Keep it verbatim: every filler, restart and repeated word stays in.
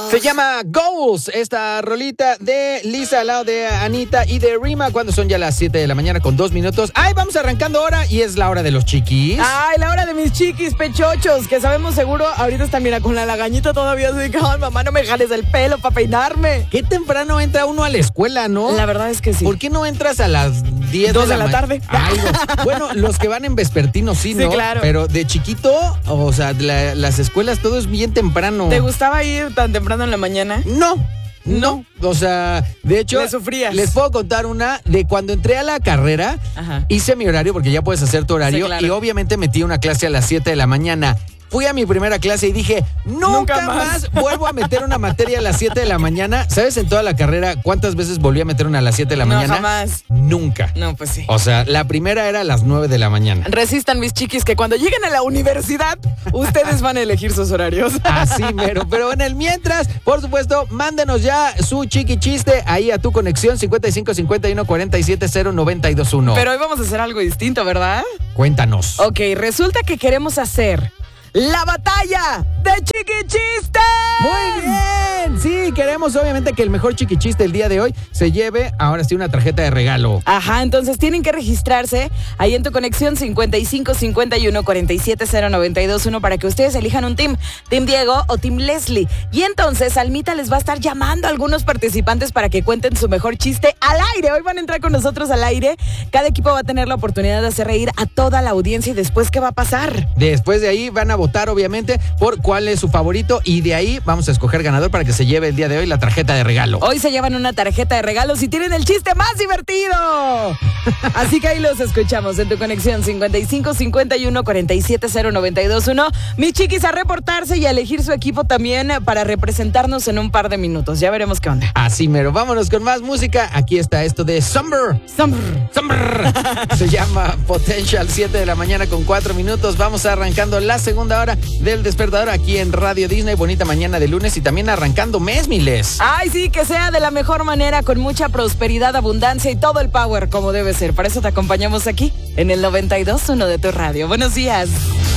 Se llama Goals, esta rolita de Lisa al lado de Anita y de Rima, cuando son ya las siete de la mañana con dos minutos. Ay, vamos arrancando hora y es la hora de los chiquis. Ay, la hora de mis chiquis pechochos, que sabemos seguro, ahorita están, mira, con la lagañita todavía, así que, ay, mamá, no me jales el pelo para peinarme. Qué temprano entra uno a la escuela, ¿no? La verdad es que sí. ¿Por qué no entras a las diez Dos de la, de la tarde? Ay, no. Bueno, los que van en vespertino sí, ¿no? Sí, claro. Pero de chiquito, o sea, la, las escuelas todo es bien temprano. ¿Te gustaba ir tan temprano en la mañana? No. No, o sea, de hecho, ¿Le sufrías? Les puedo contar una de cuando entré a la carrera. Ajá. Hice mi horario porque ya puedes hacer tu horario, Sí, claro. y obviamente metí una clase a las siete de la mañana. Fui a mi primera clase y dije, nunca, Nunca más. más. vuelvo a meter una materia a las siete de la mañana. ¿Sabes en toda la carrera cuántas veces volví a meter una a las siete de la No, mañana? jamás. Nunca. No, pues sí. O sea, la primera era a las nueve de la mañana. Resistan, mis chiquis, que cuando lleguen a la universidad, ustedes van a elegir sus horarios. Así mero, pero en el mientras, por supuesto, mándenos ya su chiqui chiste ahí a tu conexión cincuenta y cinco cincuenta y uno cuarenta y siete cero noventa y dos uno. Pero hoy vamos a hacer algo distinto, ¿verdad? Cuéntanos. Ok, resulta que queremos hacer la batalla de chiquichistes. Muy bien, sí, queremos obviamente que el mejor chiquichiste el día de hoy se lleve ahora sí una tarjeta de regalo. Ajá, entonces tienen que registrarse ahí en tu conexión cincuenta y cinco cincuenta y uno cuarenta y siete cero noventa y dos uno para que ustedes elijan un team, Team Diego o Team Leslie. Y entonces Almita les va a estar llamando a algunos participantes para que cuenten su mejor chiste al aire. Hoy van a entrar con nosotros al aire. Cada equipo va a tener la oportunidad de hacer reír a toda la audiencia. Y después, ¿qué va a pasar? Después de ahí van a votar obviamente por cuál es su favorito y de ahí vamos a escoger ganador para que se lleve el día de hoy la tarjeta de regalo. Hoy se llevan una tarjeta de regalos y tienen el chiste más divertido. Así que ahí los escuchamos en tu conexión cincuenta y cinco cincuenta y uno cuarenta y siete cero noventa y dos uno. Mis chiquis, a reportarse y a elegir su equipo también para representarnos en un par de minutos. Ya veremos qué onda. Así mero, vámonos con más música. Aquí está esto de Summer. Summer. Summer. Se llama Potential, siete de la mañana con cuatro minutos. Vamos arrancando la segunda hora del despertador aquí en Radio Disney. Bonita mañana de lunes y también arrancando mes, miles. Ay, sí, que sea de la mejor manera, con mucha prosperidad, abundancia y todo el power como debe ser. Para eso te acompañamos aquí en el noventa y dos uno de tu radio. Buenos días.